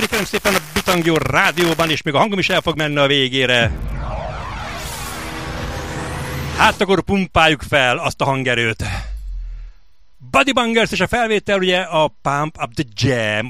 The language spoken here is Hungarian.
folytatódik velem szépen a Bitangyó rádióban, és még a hangom is el fog menni a végére. Hát akkor pumpáljuk fel azt a hangerőt. Buddy Bangers és a felvétel ugye a Pump Up the Jam